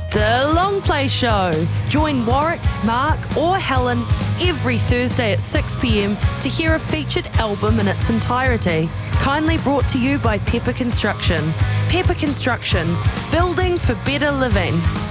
The Long Play Show. Join Warwick, Mark or Helen every Thursday at 6 p.m. to hear a featured album in its entirety. Kindly brought to you by Pepper Construction. Pepper Construction, building for better living.